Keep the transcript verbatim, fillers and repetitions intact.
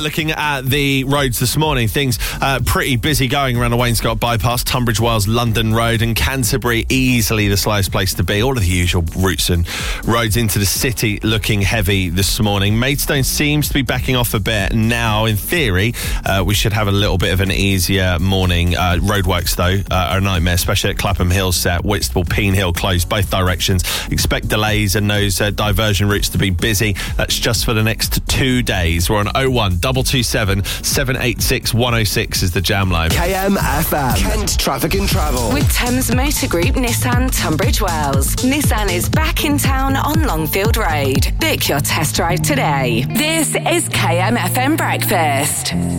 looking at the roads this morning, things uh, pretty busy going around the Wainscott bypass, Tunbridge Wells, London Road, and Canterbury easily the slowest place to be. All of the usual routes and roads into the city looking heavy this morning. Maidstone seems to be backing off a bit now. In theory, uh, we should have a little bit of an easier morning. Uh, roadworks, though, uh, are a nightmare, especially at Clapham Hill set. Whitstable, Peen Hill closed both directions. Expect delays and those uh, diversion routes to be busy. That's just for the next two days. We're on oh one, two two seven, seven eight six, one oh six is the jam line. K M F M, Kent Traffic and Travel. With Thames Motor Group Nissan Tunbridge Wells. Nissan is back in town on Longfield Road. Book your test drive today. This is K M F M Breakfast.